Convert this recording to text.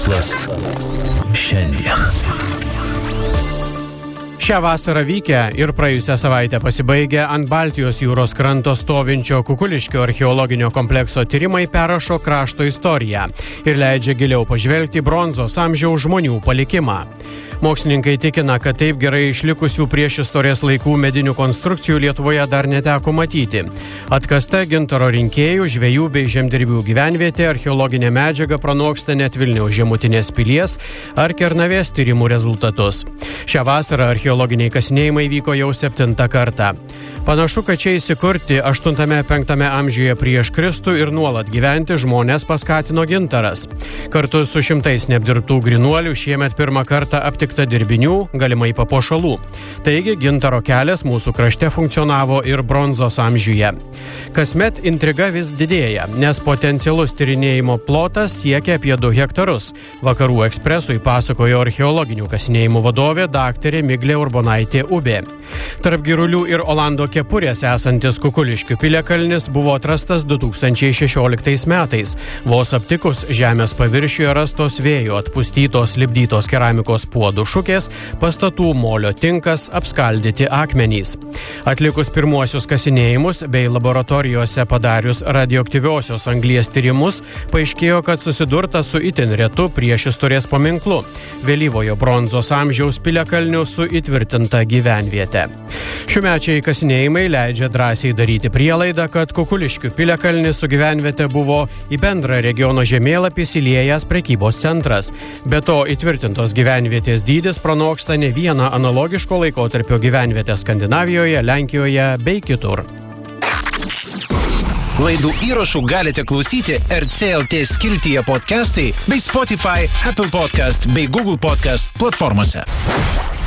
Mokslas šiandien. Šią vasarą vykę ir praėjusią savaitę pasibaigę ant Baltijos jūros kranto stovinčio Kukuliškio archeologinio komplekso tyrimai perrašo krašto istoriją ir leidžia giliau pažvelgti bronzos amžiaus žmonių palikimą. Mokslininkai tikina, kad taip gerai išlikusių priešistorės laikų medinių konstrukcijų Lietuvoje dar neteko matyti. Atkasta gintaro rinkėjų, žvejų bei žemdirbių gyvenvietė archeologinė medžiaga pranoksta net Vilniaus žemutinės pilies ar Kernavės tyrimų rezultatus. Šią vasarą archeologiniai kasinėjimai vyko jau 7. kartą. Panašu, kad čia įsikurti 8-5 amžiuje prieš Kristų ir nuolat gyventi žmonės paskatino gintaras. Kartu su šimtais neapdirbtų grynuolių šiemet pirmą kartą aptikta dirbinių, galimai papuošalų. Taigi gintaro kelias mūsų krašte funkcionavo ir bronzos amžiuje. Kasmet intriga vis didėja, nes potencialus tyrinėjimo plotas siekia apie 2 hektarus. Vakarų ekspresui pasakojo archeologinių kasinėjimų vadovė daktarė Miglė Urbonaitė Ubė. Tarp Girulių ir Olando kepurės esantis Kukuliškių piliakalnis buvo atrastas 2016 metais. Vos aptikus žemės paviršiuje rastos vėjo atpustytos lipdytos keramikos puodų šukės, pastatų molio tinkas, apskaldyti akmenys. Atlikus pirmuosius kasinėjimus bei laboratorijose padarius radioaktyviosios anglies tyrimus, paaiškėjo, kad susidurta su itin retu priešistorės paminklu – vėlyvojo bronzos amžiaus piliakalniu su įtvirtinta gyvenviete. Šiųmečiai kasinėjimai leidžia drąsiai daryti prielaidą, kad Kukuliškių piliakalnis su gyvenviete buvo į bendrą regiono žemėlapį įsiliejęs prekybos centras. Be to, įtvirtintos gyvenvietės dydis pranoksta ne vieną analogiško laikotarpio gyvenvietę Skandinavijoje, Lenkijoje bei kitur. Laidų įrašų galite klausyti RCLT skiltyje podcastai bei Spotify, Apple Podcast bei Google Podcast platformose.